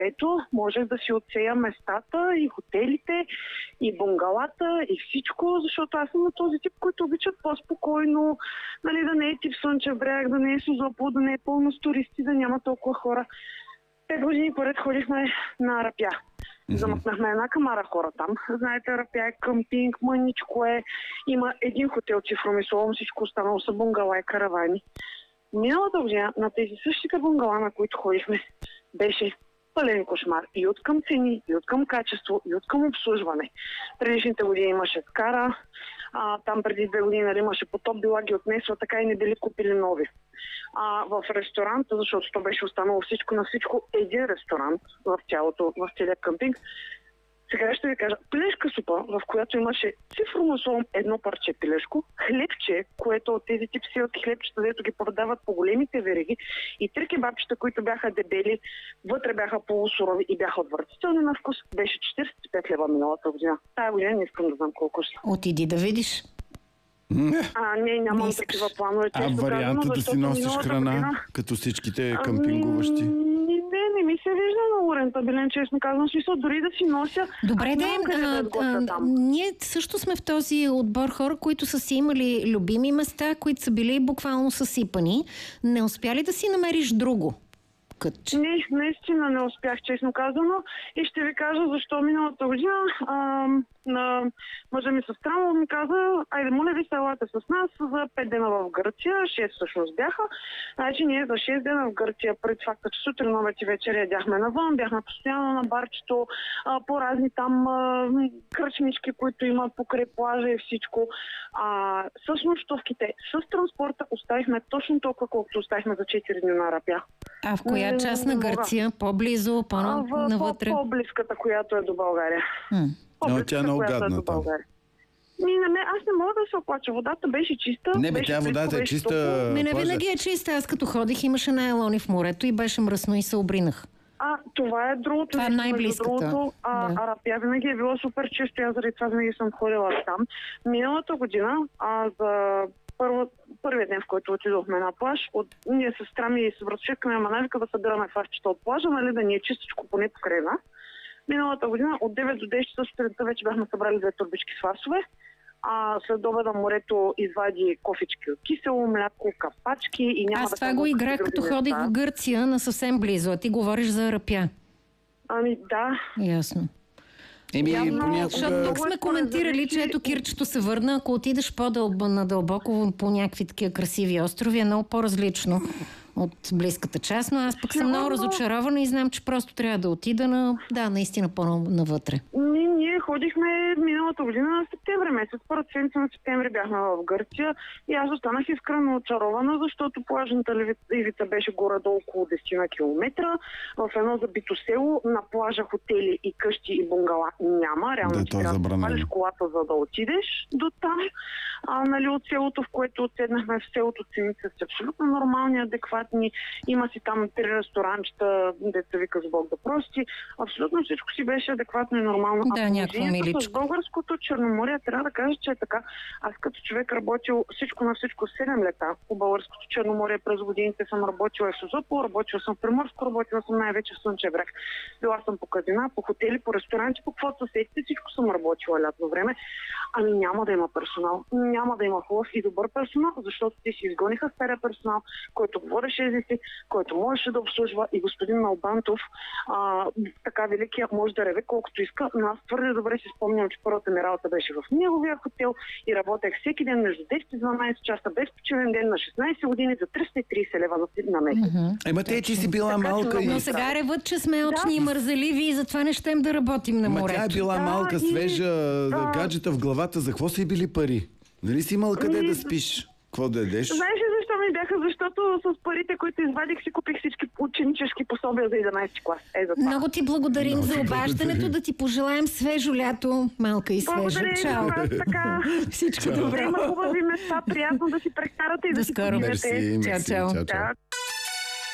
ето можех да си отсея местата и хотелите, и бунгалата, и всичко, защото аз съм на този тип, който обичат по-спокойно, нали, да не е тип Слънчев бряг, да не е Созопол, да не е пълно с туристи, да няма толкова хора. 5 години поред ходихме на Арапя. Замъкнахме една камара хора там. Знаете, Арапя е къмпинг, мъничко е. Има един хотелче в Ромислово, всичко останало са бунгала и каравани. Миналата година на тези същите бунгала, на които ходихме, беше пълен кошмар. И от към цени, и от към качество, и от към обслужване. Предишните години имаше скара, там преди 2 години нали, имаше потоп, била ги отнесла, така и не били купили нови. В ресторанта, защото то беше останало всичко на всичко, един ресторант в целия къмпинг. Сега ще ви кажа, пилешка супа, в която имаше цифрово словом едно парче пилешко, хлебче, което от тези тип силски хлебчета, дето ги продават по големите вериги, и 3 кебабчета, които бяха дебели, вътре бяха полусурови и бяха отвратителни на вкус, беше 45 лева миналата година. Тая година не искам да знам колко ще. Отиди да видиш. Не, нямам такива планове. Варианта да си носиш храна, година, като всичките къмпингуващи? Не ми се вижда много рентабилен, честно казвам. Смисъл, дори да си нося... Добре, ние също сме в този отбор хора, които са си имали любими места, които са били буквално съсипани. Не успя ли да си намериш друго? Не, наистина не успях, честно казано. И ще ви кажа защо миналата година мъжа ми сестра ми каза, айде моля ви се, елате с нас за 5 дена в Гърция, 6 всъщност бяха. Значи ние за 6 дена в Гърция, пред факта, че сутрин, обед и вечер ядяхме навън, бяхме постоянно на барчето, по разни там кръчмички, които има покрай плажа и всичко. С нощувките, с транспорта оставихме точно толкова, колкото оставихме за 4 дни на Арапя. А в коя част на Гърция? По-близо, по-навътре? По-близката, която е до България. Но тя е много гадна там. Аз не мога да се оплача. Водата беше чиста. Тя водата е чиста. Не винаги е чиста. Аз като ходих, имаше найлони в морето и беше мръсно и се обринах. Това е другото. Това е най-близката. Арапя винаги е било супер чисто. Аз заради това винаги съм ходила там. Миналата година, за първият ден, в който отидохме на плаж, ние с сестра ми и с братчетка ми навика да събираме фарчета от плажа, нали, да ни е чистичко поне покрай нас. Миналата година от 9 до 10 часа сутринта вече бяхме събрали 2 турбички с фарсове. След обеда морето извади кофички от кисело, мляко, капачки и няма Аз това го играх, като ходих в Гърция на съвсем близо, а ти говориш за Арапя. Да. Ясно. Защото тук сме коментирали, че ето Кирчето се върна. Ако отидеш по-надълбоко по някакви такива красиви острови, е много по-различно от близката част, но аз пък съм много разочарована и знам, че просто трябва да отида наистина по-навътре. Ние ходихме миналата година на септември месец. Първата седмица на септември бяхме в Гърция и аз останах искрено очарована, защото плажната ивица беше горе-долу около 10 на километра. В едно забито село, на плажа хотели и къщи и бунгала няма. Реално ти трябва да палиш колата, за да отидеш до там. От селото, в което отседнахме, в селото цените са абсолютно нормални, адекватни. Има си там 3 ресторанчета, деца вика с Бог да прости. Абсолютно всичко си беше адекватно и нормално. Миличко. С българското Черноморие трябва да кажа, че е така. Аз като човек работил всичко на всичко 7 лета по българското Черноморие през годините съм работила в Созопол, работила съм в Приморско, работила съм най-вече в Слънчев бряг. Била съм по казина, по хотели, по ресторанти, по каквото сетите, всичко съм работила лятно време. Няма да има персонал. Няма да има хубав и добър персонал, защото те си изгониха стария персонал, който говореше езици, който можеше да обслужва, и господин Налбантов, така великия, може да реве колкото иска, но аз твърде добре си спомням, че първата ми работа беше в неговия хотел и работех всеки ден между 10 и 12 часа без почивен ден на 16 години за 330 лева на месец. Те, че си била малка. Но сега реват, че сме очни и мързеливи и затова не щем да работим на морето. Тя е била малка, свежа, гаджета в главата. За какво са й били пари? Нали си имал къде да спиш? Какво да ядеш? Знаеш ли защо ми бяха? Защото с парите, които извадих, си купих всички ученически пособия за 11 клас. Много ти благодарим за обаждането, да ти пожелаем свежо лято, малка и свежа. Чао! Всичко добре. Има хубави места, приятно да си прекарате и да си скоро. починете. Чао.